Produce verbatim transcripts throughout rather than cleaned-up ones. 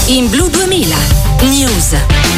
In Blu duemila News.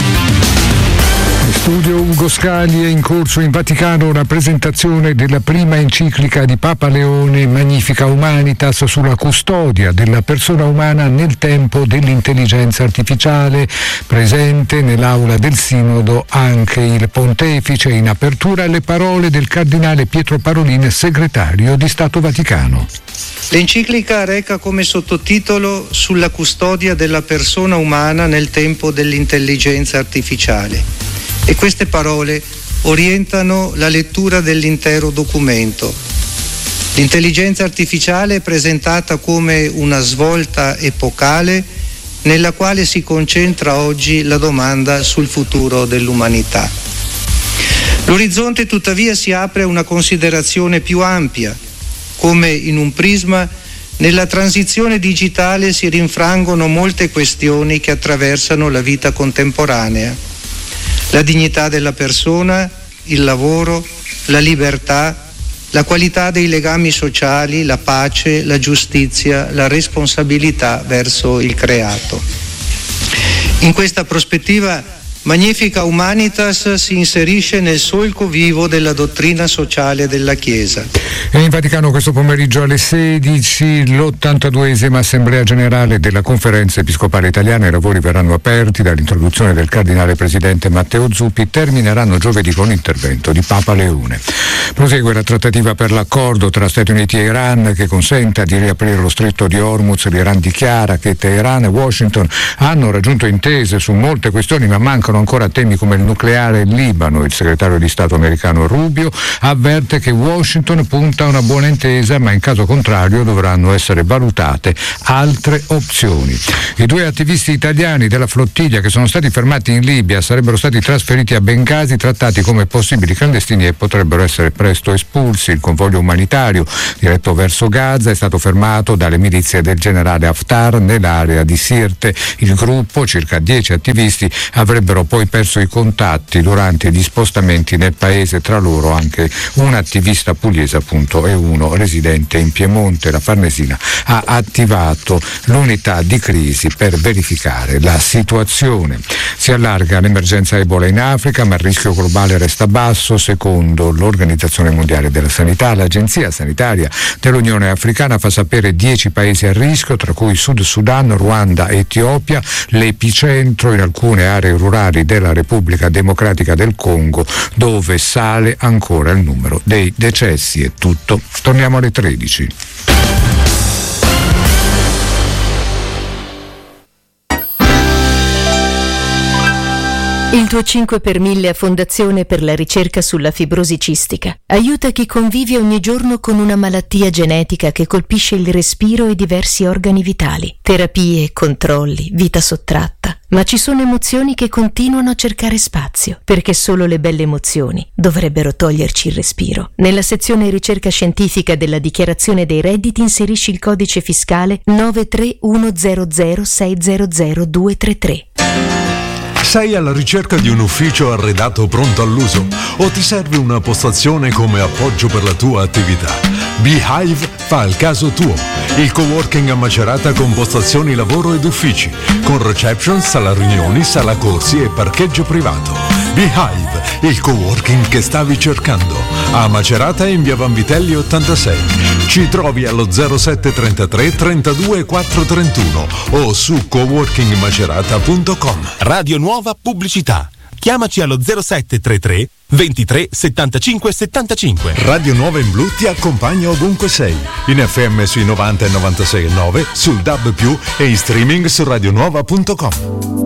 In studio Ugo Scali. È in corso in Vaticano una presentazione della prima enciclica di Papa Leone, Magnifica Humanitas, sulla custodia della persona umana nel tempo dell'intelligenza artificiale. Presente nell'aula del Sinodo anche il Pontefice. In apertura le parole del cardinale Pietro Parolin, segretario di Stato Vaticano. L'enciclica reca come sottotitolo Sulla custodia della persona umana nel tempo dell'intelligenza artificiale. E queste parole orientano la lettura dell'intero documento. L'intelligenza artificiale è presentata come una svolta epocale nella quale si concentra oggi la domanda sul futuro dell'umanità. L'orizzonte tuttavia si apre a una considerazione più ampia, come in un prisma. Nella transizione digitale si rinfrangono molte questioni che attraversano la vita contemporanea. La dignità della persona, il lavoro, la libertà, la qualità dei legami sociali, la pace, la giustizia, la responsabilità verso il creato. In questa prospettiva, Magnifica Humanitas si inserisce nel solco vivo della dottrina sociale della Chiesa. E in Vaticano questo pomeriggio alle sedici l'ottantaduesima Assemblea Generale della Conferenza Episcopale Italiana. I lavori verranno aperti dall'introduzione del Cardinale Presidente Matteo Zuppi, termineranno giovedì con l'intervento di Papa Leone. Prosegue la trattativa per l'accordo tra Stati Uniti e Iran che consenta di riaprire lo stretto di Hormuz. L'Iran dichiara che Teheran e Washington hanno raggiunto intese su molte questioni, ma mancano ancora temi come il nucleare e il Libano. Il segretario di Stato americano Rubio avverte che Washington punta a una buona intesa, ma in caso contrario dovranno essere valutate altre opzioni. I due attivisti italiani della flottiglia che sono stati fermati in Libia sarebbero stati trasferiti a Bengasi, trattati come possibili clandestini e potrebbero essere presto espulsi. Il convoglio umanitario diretto verso Gaza è stato fermato dalle milizie del generale Haftar nell'area di Sirte. Il gruppo, circa dieci attivisti, avrebbero poi perso i contatti durante gli spostamenti nel paese, tra loro anche un attivista pugliese appunto e uno residente in Piemonte. La Farnesina ha attivato l'unità di crisi per verificare la situazione. Si allarga l'emergenza Ebola in Africa, ma il rischio globale resta basso. Secondo l'Organizzazione Mondiale della Sanità, l'Agenzia Sanitaria dell'Unione Africana fa sapere dieci paesi a rischio, tra cui Sud Sudan, Ruanda e Etiopia, l'epicentro in alcune aree rurali della Repubblica Democratica del Congo, dove sale ancora il numero dei decessi. È tutto. Torniamo alle tredici. Il tuo cinque per mille a Fondazione per la ricerca sulla fibrosi cistica aiuta chi convive ogni giorno con una malattia genetica che colpisce il respiro e diversi organi vitali. Terapie, controlli, vita sottratta. Ma ci sono emozioni che continuano a cercare spazio, perché solo le belle emozioni dovrebbero toglierci il respiro. Nella sezione ricerca scientifica della dichiarazione dei redditi inserisci il codice fiscale nove tre uno zero zero sei zero zero due tre tre. Sei alla ricerca di un ufficio arredato pronto all'uso o ti serve una postazione come appoggio per la tua attività? Beehive fa il caso tuo. Il coworking a Macerata con postazioni lavoro ed uffici, con reception, sala riunioni, sala corsi e parcheggio privato. Beehive, il coworking che stavi cercando. A Macerata in via Vanvitelli ottantasei. Ci trovi allo zero sette trentatré trentadue quattro trentuno o su coworking macerata punto com. Radio Nuova Pubblicità. Chiamaci allo zero sette trentatré ventitré settantacinque settantacinque. Radio Nuova in Blu ti accompagna ovunque sei. In F M sui novanta e novantasei e nove, sul D A B più e in streaming su radionuova punto com.